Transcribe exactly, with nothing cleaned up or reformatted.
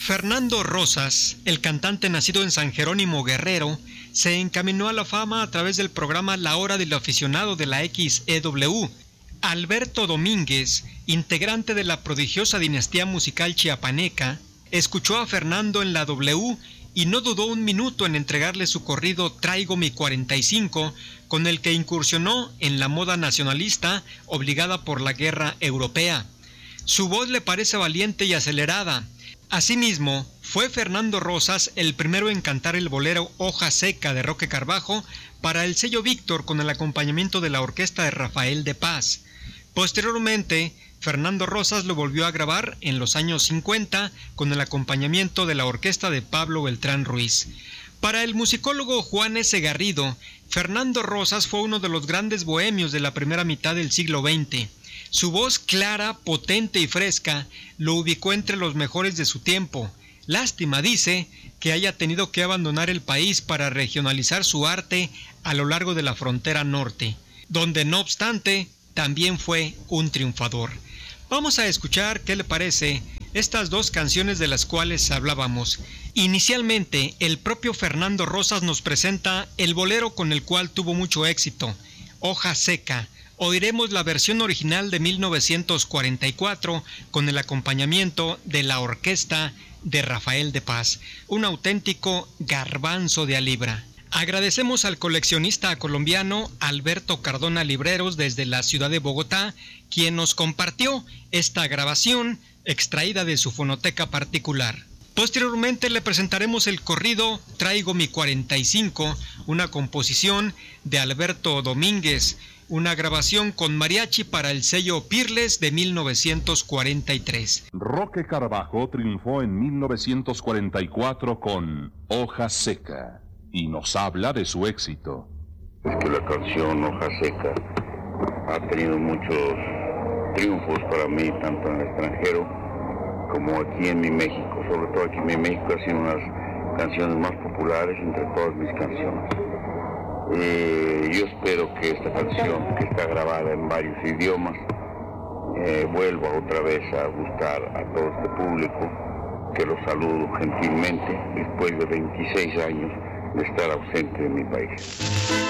Fernando Rosas, el cantante nacido en San Jerónimo, Guerrero, se encaminó a la fama a través del programa La Hora del Aficionado de la X E W. Alberto Domínguez, integrante de la prodigiosa dinastía musical chiapaneca, escuchó a Fernando en la W y no dudó un minuto en entregarle su corrido Traigo mi cuarenta y cinco, con el que incursionó en la moda nacionalista obligada por la guerra europea. Su voz le parece valiente y acelerada. Asimismo, fue Fernando Rosas el primero en cantar el bolero Hoja Seca de Roque Carbajo para el sello Víctor con el acompañamiento de la orquesta de Rafael de Paz. Posteriormente, Fernando Rosas lo volvió a grabar en los años cincuenta con el acompañamiento de la orquesta de Pablo Beltrán Ruiz. Para el musicólogo Juan S. Garrido, Fernando Rosas fue uno de los grandes bohemios de la primera mitad del siglo veinte. Su voz clara, potente y fresca lo ubicó entre los mejores de su tiempo. Lástima, dice, que haya tenido que abandonar el país para regionalizar su arte a lo largo de la frontera norte, donde no obstante también fue un triunfador. Vamos a escuchar qué le parece estas dos canciones de las cuales hablábamos. Inicialmente, el propio Fernando Rosas nos presenta el bolero con el cual tuvo mucho éxito, Hoja Seca. Oiremos la versión original de mil novecientos cuarenta y cuatro con el acompañamiento de la orquesta de Rafael de Paz, un auténtico garbanzo de a libra. Agradecemos al coleccionista colombiano Alberto Cardona Libreros desde la ciudad de Bogotá, quien nos compartió esta grabación extraída de su fonoteca particular. Posteriormente le presentaremos el corrido Traigo mi cuarenta y cinco, una composición de Alberto Domínguez, una grabación con mariachi para el sello Pirles de mil novecientos cuarenta y tres. Roque Carbajo triunfó en mil novecientos cuarenta y cuatro con Hoja Seca y nos habla de su éxito. Es que la canción Hoja Seca ha tenido muchos triunfos para mí, tanto en el extranjero como aquí en mi México. Sobre todo aquí en mi México ha sido una de las canciones más populares entre todas mis canciones. Eh, yo espero que esta canción, que está grabada en varios idiomas, eh, vuelva otra vez a gustar a todo este público, que lo saludo gentilmente después de veintiséis años de estar ausente de mi país.